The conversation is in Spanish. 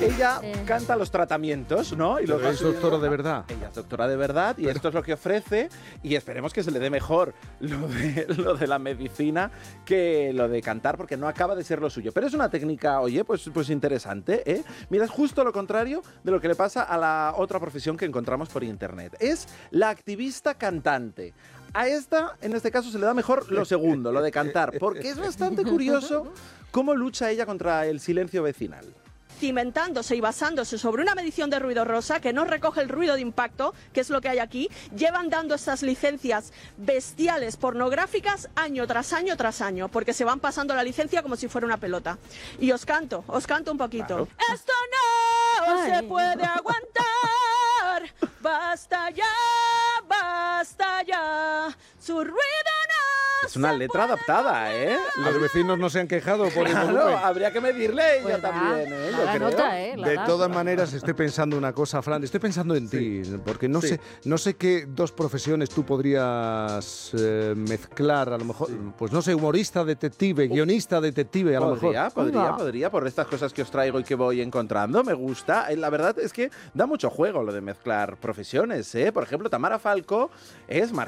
ella canta los tratamientos, ¿no? Y Pero luego es doctora de verdad. Ella es doctora de verdad y esto es lo que ofrece y esperemos que se le dé mejor lo de la medicina que lo de cantar porque no acaba de ser lo suyo. Pero es una técnica, oye, pues interesante, ¿eh? Mira, es justo lo contrario de lo que le pasa a la otra profesión que encontramos por internet. Es la activista cantante. A esta, en este caso, se le da mejor lo segundo, lo de cantar, porque es bastante curioso cómo lucha ella contra el silencio vecinal. Cimentándose y basándose sobre una medición de ruido rosa que no recoge el ruido de impacto, que es lo que hay aquí, llevan dando estas licencias bestiales pornográficas año tras año tras año, porque se van pasando la licencia como si fuera una pelota. Y os canto un poquito. Claro. Esto no se puede aguantar, basta ya, su ruido no. Es una letra adaptada, ¿eh? Los vecinos no se han quejado por el Claro, volumen. habría que medirle ella Pues también, ¿eh? Yo la creo. nota, la De da. todas maneras, estoy pensando una cosa, Fran. Estoy pensando en ti, porque no sé qué dos profesiones tú podrías mezclar. A lo mejor, pues no sé, humorista, detective, guionista, detective, a lo mejor. Podría, por estas cosas que os traigo y que voy encontrando. Me gusta. La verdad es que da mucho juego lo de mezclar profesiones, ¿eh? Por ejemplo, Tamara Falco es